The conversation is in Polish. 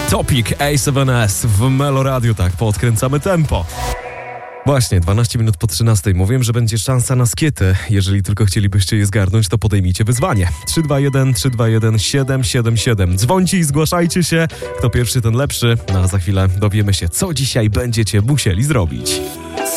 Topic A7S w Melo Radio, tak, podkręcamy tempo. Właśnie, 12 minut po 13. Mówiłem, że będzie szansa na skiety. Jeżeli tylko chcielibyście je zgarnąć, to podejmijcie wyzwanie. 321-321-777. Dzwońcie i zgłaszajcie się. Kto pierwszy, ten lepszy. No a za chwilę dowiemy się, co dzisiaj będziecie musieli zrobić.